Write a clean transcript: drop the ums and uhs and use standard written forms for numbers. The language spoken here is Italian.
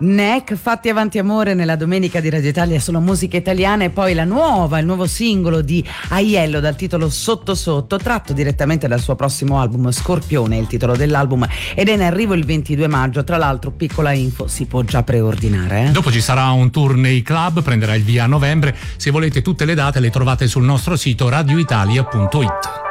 Neck, Fatti avanti amore nella domenica di Radio Italia solo musica italiana, e poi il nuovo singolo di Aiello dal titolo Sotto Sotto, tratto direttamente dal suo prossimo album Scorpione, il titolo dell'album, ed è in arrivo il 22 maggio. Tra l'altro, piccola info, si può già preordinare. Dopo ci sarà un tour nei club, prenderà il via a novembre. Se volete tutte le date le trovate sul nostro sito radioitalia.it.